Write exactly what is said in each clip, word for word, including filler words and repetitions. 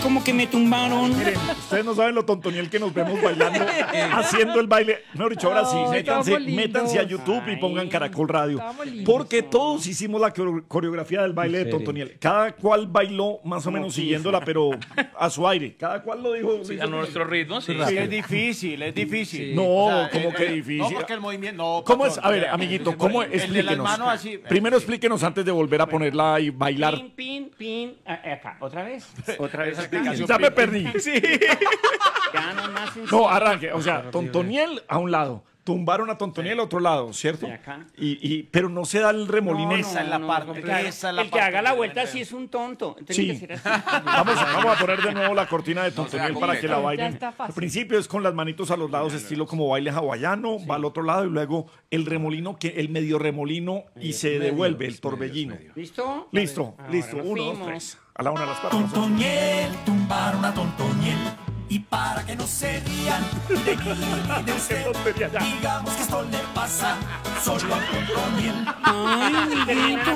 Como que me tumbaron. Miren, ustedes no saben lo tontoniel que nos vemos bailando, haciendo el baile. Mejor dicho, ahora sí, Ay, métanse, estamos lindos. métanse a YouTube y pongan Caracol Radio. Estamos lindos. Porque todos hicimos la coreo- coreografía del baile de tontoniel. Cada cual bailó más o menos siguiéndola, pero a su aire. Cada cual lo dijo. A nuestro ritmo, sí. Es que es difícil, es difícil. No, O sea, como el- que el- difícil. No, porque el movimiento. No, ¿Cómo es? patrón, A ver, vea, amiguito, ¿cómo? el de las Explíquenos. manos así. Primero explíquenos antes de volver a ponerla y bailar. Pin, pin, pin. Ah, acá, otra vez. Otra vez acá. Ya me perdí. Ya no más sencillo. No, arranque. O sea, Tontoniel a un lado. Tumbaron a Tontoniel a otro lado, ¿cierto? De acá. Y, y, pero no se da el remolino. Esa es la parte, El que, haga- esa es la el que parte haga la que vuelta debe sí es un tonto. Tiene Sí. que ser así. Vamos, vamos a poner de nuevo la cortina de Tontoniel sea, para que la ya bailen. está fácil. Al principio es con las manitos a los lados, estilo como baile hawaiano, va al otro lado y luego el remolino, que el medio remolino y se devuelve el torbellino. ¿Listo? Listo, Ahora listo. nos Uno, dos, fuimos. tres. A la una, a las cuatro. Tontoniel, tumbaron a Tontoniel. Y para que no se rían de mí y de usted, tontería, ya. digamos que esto le pasa solo a Tontoniel. Ay, amiguito.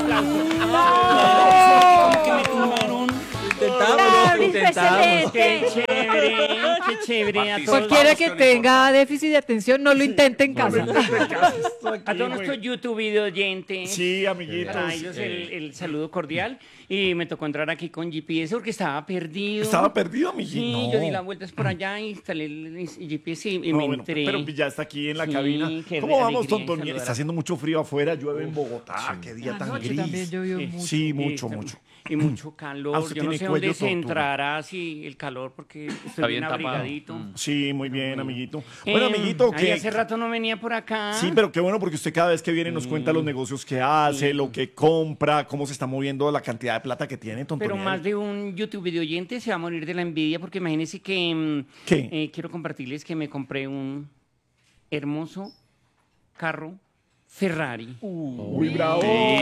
¡No! Como que me tumbaron. David, excelente. Qué chévere, qué chévere. A todos, Cualquiera que tenga déficit de atención, no lo intente en casa. a todos nuestros YouTube video oyentes. Sí, amiguitos. Para ellos el, el saludo cordial. Y me tocó entrar aquí con G P S porque estaba perdido. ¿Estaba perdido, amiguito? Sí, No. yo di las vueltas por allá y instalé el G P S y, y No, me bueno, entré. pero ya está aquí en la Sí, cabina. qué ¿Cómo vamos, alegría Tontoniel? saludar Está a- haciendo mucho frío afuera, llueve en Bogotá. Qué día tan Anoche gris. también llovió Sí. mucho. Sí, mucho, Sí, mucho. Y mucho calor. Ah, usted Yo no tiene sé dónde cuello se tortuga. entrará si el calor porque estoy bien bien tapado. abrigadito. Sí, muy bien, amiguito. Bueno, Em, amiguito, ay, que... hace rato no venía por acá. Sí, pero qué bueno porque usted cada vez que viene nos cuenta los negocios que hace, lo que compra, cómo se está moviendo la cantidad de plata que tiene, Tontoniel. Pero más de un YouTube video oyente se va a morir de la envidia porque imagínense que mm, ¿Qué? eh, quiero compartirles que me compré un hermoso carro Ferrari. Uy, bravo.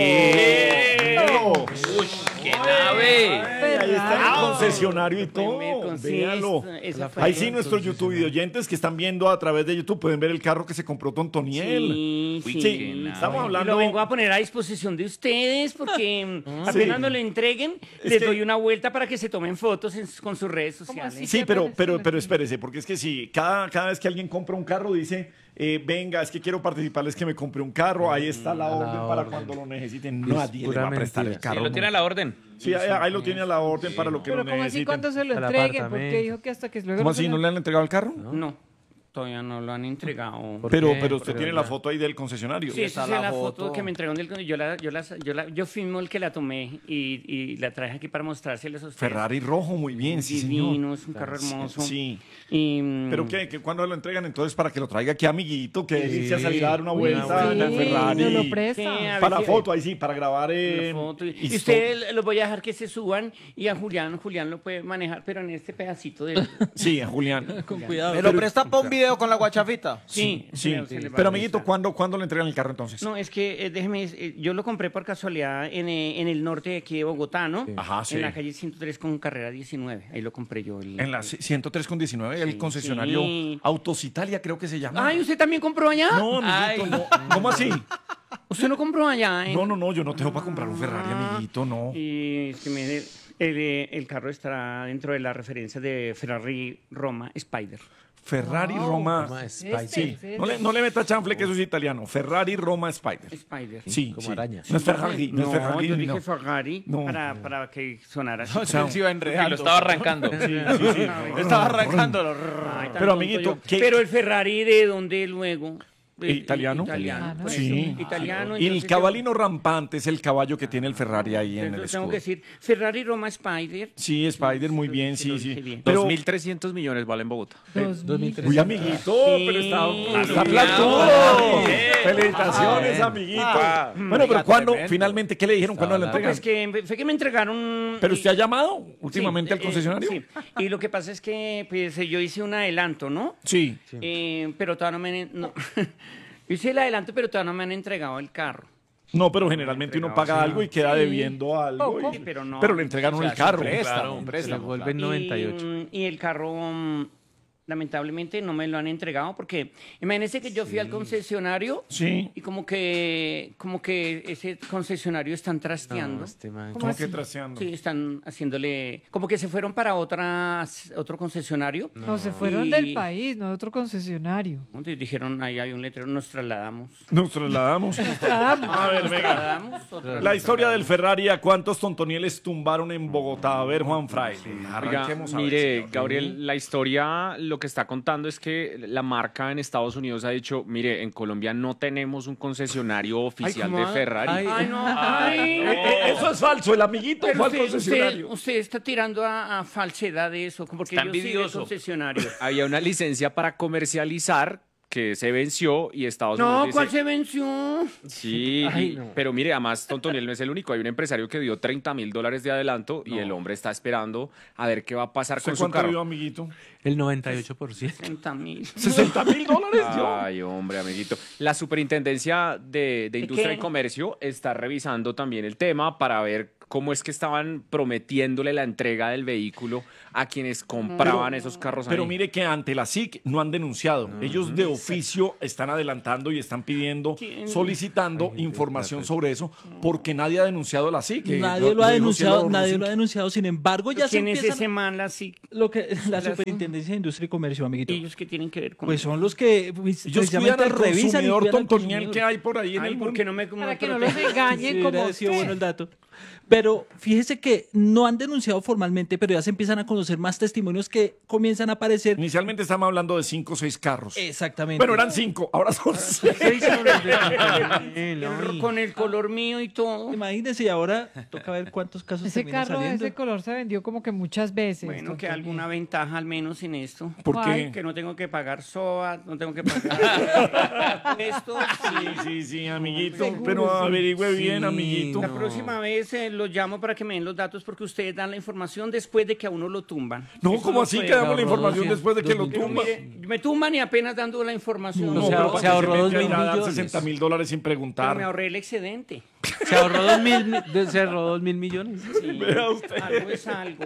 ¡Uy, qué nave! Ahí está el concesionario y todo. Me con- sí, Véalo. esa- esa fue- Ahí sí, nuestros YouTube oyentes que están viendo a través de YouTube pueden ver el carro que se compró Tontoniel. Sí, Uy, sí. qué nave. estamos Y hablando. lo vengo a poner a disposición de ustedes porque mm, apenas Sí. me lo entreguen, Es les que- doy una vuelta para que se tomen fotos en- con sus redes sociales. así? Sí, ¿Qué pero, aparece pero, aquí? pero espérese, porque es que si cada, cada vez que alguien compra un carro dice, eh, venga, es que quiero participarles que me compré un carro, ahí está la orden para cuando lo necesiten. Nadie le va a prestar el Sí, carro. lo tiene a nunca. la orden. Sí, ahí, ahí lo tiene a la orden para lo que Pero lo ¿cómo así necesiten. cuando se lo Al entreguen? Porque apartamento. dijo que hasta que luego ¿Cómo no se así? lo- ¿No le han entregado el carro? No, todavía no lo han entregado. ¿Por Pero, qué? pero usted Pero tiene ya. la foto ahí del concesionario. Sí, esa está es la la foto foto. que me entregaron del yo la, yo la, yo la, yo firmo el que la tomé y, y la traje aquí para mostrárselos a ustedes. Ferrari rojo, muy bien, sí, señor. Divino, es un carro hermoso. Sí. Y, mm, ¿Pero qué? ¿Qué ¿Cuándo lo entregan entonces para que lo traiga aquí, amiguito? Que delicia salir a dar una Uy, vuelta sí, en el Ferrari. nos lo Sí, presta. a ver Para si- foto, ahí sí, para grabar la eh, foto. Y, y histo- ustedes los voy a dejar que se suban y a Julián, Julián lo puede manejar, pero en este pedacito de... Sí, a Julián. Con cuidado. ¿Me lo presta para un video con la guachafita? Sí, Sí. se le- se le va Pero a amiguito, prestar. ¿cuándo, ¿cuándo le entregan el carro entonces? No, es que eh, déjeme, eh, yo lo compré por casualidad en, eh, en el norte de aquí de Bogotá, ¿no? Ajá, sí. En la calle ciento tres con carrera diecinueve. Ahí lo compré yo. el- En la c- ciento tres con diecinueve, el concesionario sí. Autos Italia, creo que se llama. Ay, ¿usted también compró allá? No, amiguito, Ay. no. ¿Cómo así? ¿Usted no compró allá? eh? No, no, no, yo no tengo para comprar un Ferrari, Ah. amiguito, no. Y es que mire, el, eh, el carro estará dentro de la referencia de Ferrari Roma Spider. Ferrari Wow. Roma. Roma Este, Spider. Sí, este. no le, no le meta chanfle que eso es italiano. Ferrari Roma Spider. Spider. Sí, como sí. araña. No es Ferrari, no, No, es Ferrari. yo no. dije Ferrari No. para, para que sonara así. No, se se iba Y enredando. lo estaba arrancando. Estaba arrancándolo. Ay, tan Pero, tonto amiguito, yo. ¿qué- Pero el Ferrari, ¿de dónde luego? Eh, ¿Italiano? Italiano. por Sí. eso, Italiano. Y el entonces cabalino rampante es el caballo que tiene el Ferrari ahí yo- en el entonces tengo escudo. que decir Ferrari Roma Spider. Sí, Spider, muy bien, Sí, lo sí, dije sí. bien. Pero, dos mil trescientos millones vale en Bogotá. Dos dos mil mil. tres. uy, amiguito, Sí. pero está, Ah, está no, platudo. bien. Felicitaciones, Ah, amiguito. Ah, bueno, pero oiga, ¿cuándo, tremendo. finalmente, qué le dijeron? ¿Cuándo le No, entregan? pues que fue que me entregaron. ¿Pero usted ha llamado Sí, últimamente al eh, concesionario? Sí. Y lo que pasa es que pues, yo hice un adelanto, ¿no? Sí. Eh, pero todavía no me han. No. Hice el adelanto, pero todavía no me han entregado el carro. No, pero generalmente uno paga algo y queda debiendo algo. Poco. y- Sí, pero no. pero le entregaron O sea, el carro. es un préstamo, Claro, un se préstamo, le vuelven Y, noventa y ocho. mm, y el carro mm, lamentablemente no me lo han entregado porque imagínense que yo fui al concesionario Sí. y como que como que ese concesionario están trasteando. este man. ¿Cómo que traseando? Sí, están haciéndole como que se fueron para otra otro concesionario. No, se fueron Y- del país, no de otro concesionario. Entonces dijeron, ahí hay un letrero, nos trasladamos. Nos trasladamos. A ver, venga. Trasladamos, otra- La historia del Ferrari, ¿a cuántos tontonieles tumbaron en Bogotá? A ver, Juan Fraile. Oiga, Arranquemos a ver, mire, señor. Gabriel, la historia lo que está contando es que la marca en Estados Unidos ha dicho, mire, en Colombia no tenemos un concesionario oficial ¿cómo de va? Ferrari. Ay, no, ay. Eh, eh, eso es falso, el amiguito Pero fue al usted, usted, concesionario. usted está tirando a, a falsedad de eso, como porque Está yo sí del envidioso. concesionario. Había una licencia para comercializar que se venció y Estados No, Unidos ¿cuál dice, se venció? sí, y- pero mire, además Tontoniel no es el único, hay un empresario que dio treinta mil dólares de adelanto y el hombre está esperando a ver qué va a pasar ¿Usted con su cuánto dio, carro. amiguito? El noventa y ocho por ciento. sesenta mil. ¿sesenta mil dólares dio? Ay, hombre, amiguito. La superintendencia de, de Industria qué? y Comercio está revisando también el tema para ver cómo es que estaban prometiéndole la entrega del vehículo a quienes compraban esos carros Pero ahí. mire que ante la S I C no han denunciado. Ellos de oficio están adelantando y están pidiendo, ¿Quién? solicitando información sobre eso, porque nadie ha denunciado a la S I C. Nadie lo ha dijo denunciado, Cielo nadie Rossi. lo ha denunciado. Sin embargo, ya se ¿Quién es empiezan ese man, la sí? lo que la Las- Superintendencia de Industria y Comercio, amiguito. ¿Ellos qué tienen que ver con Pues eso? son los que pues, Ellos cuidan precisamente al revisan y consumidor cuidan al tontoniel consumidor. que hay por ahí en Ay, el ¿por mundo. qué no me Para que no los protegen? engañen Sí, como hubiera sido usted. bueno el dato. Pero fíjese que no han denunciado formalmente, pero ya se empiezan a conocer más testimonios que comienzan a aparecer. Inicialmente estamos hablando de cinco o seis carros. Exactamente. Bueno, eran cinco, ahora son seis. El- Con el color mío y todo. Imagínense, y ahora toca ver cuántos casos Ese terminan carro de saliendo. ese color se vendió como que muchas veces. Bueno, que doctor alguna Miguel. ventaja al menos en esto. ¿Por Ay, qué? Que no tengo que pagar S O A, no tengo que pagar esto. Sí, sí, sí, amiguito. Seguro, Pero sí. averigüe bien, Sí, amiguito. La próxima vez eh, los llamo para que me den los datos porque ustedes dan la información después de que a uno lo tumban. No, Eso ¿cómo así puede- que damos la ahorró información doscientos, después de que lo dos mil tumba? Mire, me tumban y apenas dando la información. No, se pero ahor- ¿para se qué ahorró mete dos mil allá a dar millones. sesenta mil dólares sin Pero preguntar. me ahorré el excedente. Se ahorró dos mil, mi- de- se ahorró dos mil millones. Sí, algo es algo.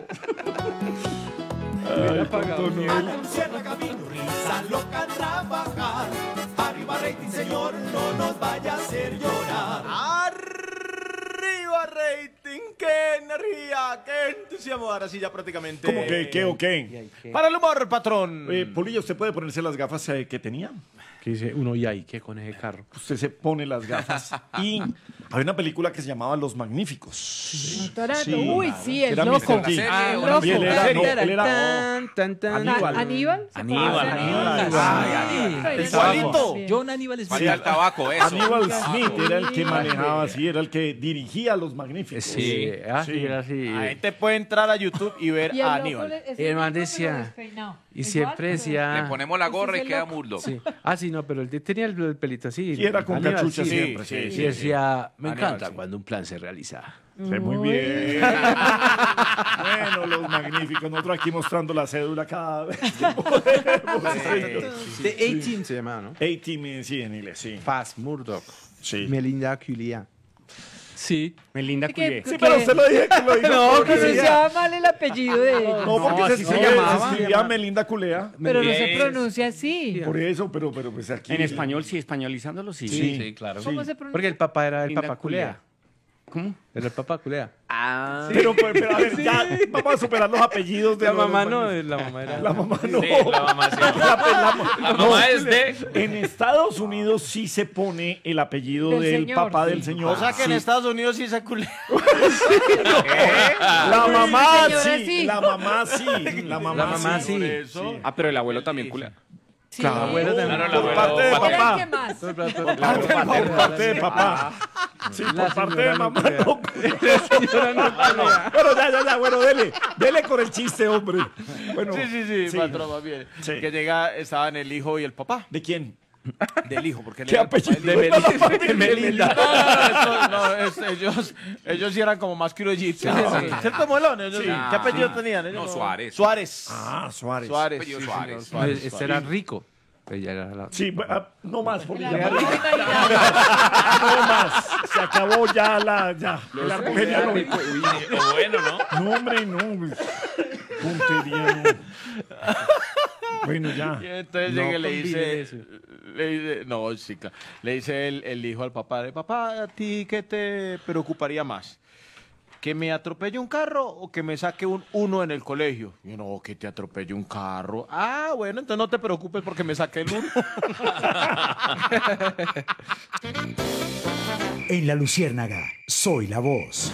Cierra camino, risa loca a trabajar. Arriba rating, señor, no nos vaya a hacer llorar. ¡Arriba, rating! ¡Qué energía! ¡Qué entusiasmo! Ahora sí, ya prácticamente. ¿Cómo que qué o qué? Para el humor, patrón. Eh, Polilla, ¿usted puede ponerse las gafas eh, que tenía? Que dice uno, y ahí, ¿qué con ese carro? Usted se pone las gafas. Y había una película que se llamaba Los Magníficos. Tarato. Sí. Uy, sí, el Era loco. mister T. Ah, Y loco. él era, no, Tan, él era Tan, tan, tan. Aníbal. ¿Aníbal? ¿Se Aníbal, acuerdan? Aníbal. Ay, Igualito. Bien. John Aníbal Smith. Vale, al tabaco, eso. Aníbal Smith, era el que manejaba así, era el que dirigía a Los Magníficos. Sí, ah, sí, Sí. era así. La gente puede entrar a YouTube y ver Y el a loco Aníbal. le- ese Y el man loco, pero decía- despeinado. Y Igual, siempre pero- decía... Le ponemos la gorra Ese y es queda loco. Murdoch. Sí. Ah, sí, no, pero él tenía el, el pelito así. Y era con Aníbal, cachucha sí. siempre. sí, Sí, Y sí, decía, me Aníbal, encanta sí. cuando un plan se realiza. sí, muy Uy. bien. Bueno, Los Magníficos. Nosotros aquí mostrando la cédula cada vez que podemos. The A-Team se llamaba, ¿no? A-Team, sí, en inglés, sí. Fast Murdoch. Sí. Melinda Culia. Sí. Melinda ¿Qué- Cuilé. Sí, pero usted lo dije que lo dijo. No, porque se- pronunciaba mal el apellido de ella. No, porque No, se así se escribía, llamaba. se escribía Melinda Culea. Pero no se Es- pronuncia así. Por eso, pero, pero pues aquí. En español, sí, españolizándolo, sí. Sí. claro. ¿Cómo se pronuncia? Porque el papá era el Linda papá Culea. ¿Cómo? Era el papá Culea. Ah, Pero, pues, pero, a ver, ya vamos a superar los apellidos de La los- mamá no, la mamá era... La mamá no. sí, la mamá sí. La, La mamá es de... En Estados Unidos sí se pone el apellido Del del, señor, papá sí. del señor. O sea que en Sí. Estados Unidos sí se culea. La mamá señora, sí, sí. la mamá sí, la mamá, La mamá sí. sí. Eso. Ah, pero el abuelo también culea. Sí. Claro, abuelo también. Claro, por el parte de abuelo. Era el papá. que más. Por parte de papá. Sí, por La parte de señora no mamá. culea. No. Bueno, ya, ya, ya, bueno, dele, dele con el chiste, hombre. Bueno, Sí, sí, sí, sí. patrón, más bien. Sí. Que llega, estaban el hijo y el papá. ¿De quién? Del hijo, porque él ¿Qué era el papá apellido? del hijo. De Melinda. No, no, no, es- ellos, ellos sí eran como más que los egipcios. ¿Cierto, Molón? Ellos- Sí. ¿Qué apellido tenían? Ellos No, Suárez. Suárez. Ah, Suárez. Suárez. Apellido sí, Suárez. señor, No, Suárez, este era rico. Ella era la... Sí, ah, no más, por La ya. mamá de Navidad. No más. Se acabó ya la. Ya. El Argelia no. Bueno, ¿no? No, hombre, no. Puntería, no. Bueno, ya. Y entonces No llega y le combinen dice, eso. le dice, no, sí, claro. Le dice el, el hijo al papá, de papá, ¿a ti qué te preocuparía más? ¿Que me atropelle un carro o que me saque un uno en el colegio? Y yo, no, que te atropelle un carro. Ah, bueno, entonces no te preocupes porque me saqué el uno. En La Luciérnaga, soy la voz.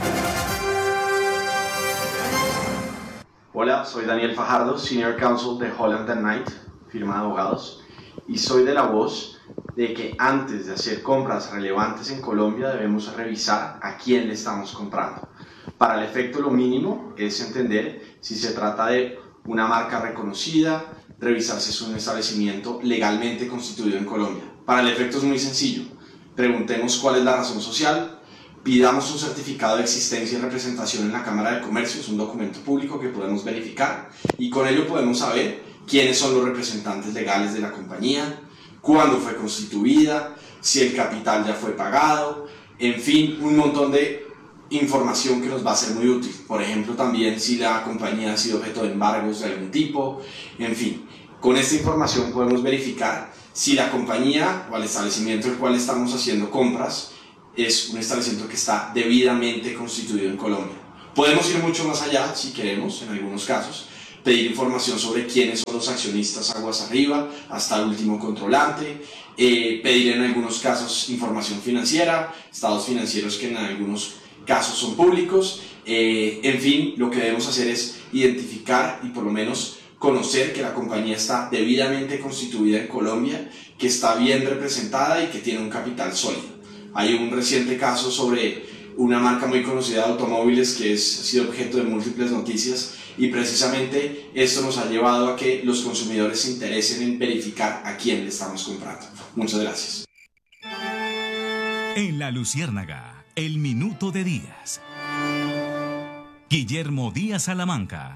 Hola, soy Daniel Fajardo, Senior Counsel de Holland and Knight, firma de abogados, y soy de la voz de que antes de hacer compras relevantes en Colombia debemos revisar a quién le estamos comprando. Para el efecto, lo mínimo es entender si se trata de una marca reconocida, revisar si es un establecimiento legalmente constituido en Colombia. Para el efecto es muy sencillo. Preguntemos cuál es la razón social, pidamos un certificado de existencia y representación en la Cámara de Comercio, es un documento público que podemos verificar, y con ello podemos saber quiénes son los representantes legales de la compañía, cuándo fue constituida, si el capital ya fue pagado, en fin, un montón de información que nos va a ser muy útil. Por ejemplo, también si la compañía ha sido objeto de embargos de algún tipo, en fin. Con esta información podemos verificar si la compañía o el establecimiento del cual estamos haciendo compras es un establecimiento que está debidamente constituido en Colombia. Podemos ir mucho más allá, si queremos, en algunos casos, pedir información sobre quiénes son los accionistas aguas arriba, hasta el último controlante, eh, pedir en algunos casos información financiera, estados financieros que en algunos casos son públicos, eh, en fin, lo que debemos hacer es identificar y por lo menos conocer que la compañía está debidamente constituida en Colombia, que está bien representada y que tiene un capital sólido. Hay un reciente caso sobre una marca muy conocida de automóviles que es, ha sido objeto de múltiples noticias y precisamente esto nos ha llevado a que los consumidores se interesen en verificar a quién le estamos comprando. Muchas gracias. En La Luciérnaga, el minuto de Díaz. Guillermo Díaz Salamanca.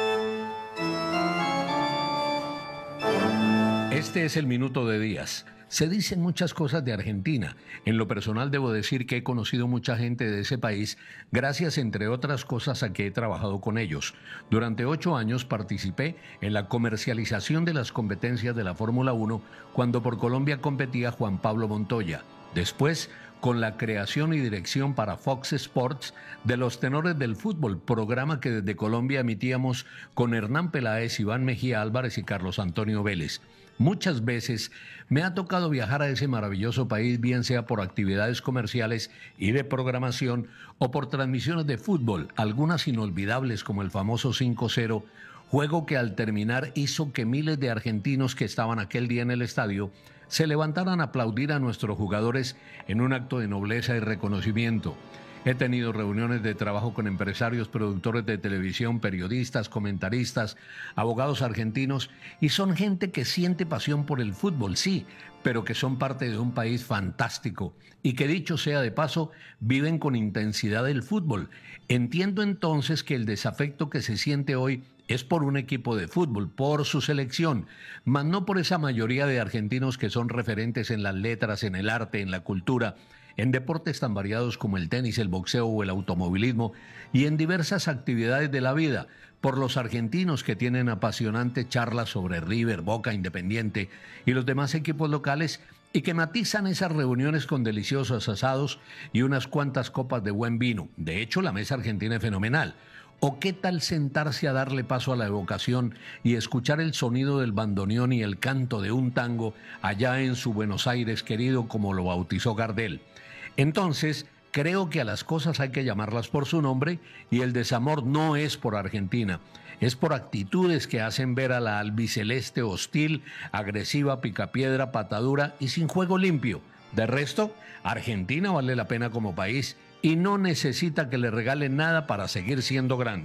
Este es el minuto de Díaz. Se dicen muchas cosas de Argentina. En lo personal debo decir que he conocido mucha gente de ese país gracias, entre otras cosas, a que he trabajado con ellos. Durante ocho años participé en la comercialización de las competencias de la Fórmula uno cuando por Colombia competía Juan Pablo Montoya. Después, con la creación y dirección para Fox Sports de Los Tenores del Fútbol, programa que desde Colombia emitíamos con Hernán Peláez, Iván Mejía Álvarez y Carlos Antonio Vélez. Muchas veces me ha tocado viajar a ese maravilloso país, bien sea por actividades comerciales y de programación o por transmisiones de fútbol, algunas inolvidables como el famoso cinco cero, juego que al terminar hizo que miles de argentinos que estaban aquel día en el estadio se levantaran a aplaudir a nuestros jugadores en un acto de nobleza y reconocimiento. He tenido reuniones de trabajo con empresarios, productores de televisión, periodistas, comentaristas, abogados argentinos, y son gente que siente pasión por el fútbol, sí, pero que son parte de un país fantástico y que, dicho sea de paso, viven con intensidad el fútbol. Entiendo entonces que el desafecto que se siente hoy es por un equipo de fútbol, por su selección, mas no por esa mayoría de argentinos que son referentes en las letras, en el arte, en la cultura, en deportes tan variados como el tenis, el boxeo o el automovilismo y en diversas actividades de la vida, por los argentinos que tienen apasionantes charlas sobre River, Boca, Independiente y los demás equipos locales y que matizan esas reuniones con deliciosos asados y unas cuantas copas de buen vino. De hecho, la mesa argentina es fenomenal. ¿O qué tal sentarse a darle paso a la evocación y escuchar el sonido del bandoneón y el canto de un tango allá en su Buenos Aires querido, como lo bautizó Gardel? Entonces, creo que a las cosas hay que llamarlas por su nombre y el desamor no es por Argentina, es por actitudes que hacen ver a la albiceleste hostil, agresiva, picapiedra, patadura y sin juego limpio. De resto, Argentina vale la pena como país y no necesita que le regalen nada para seguir siendo grande.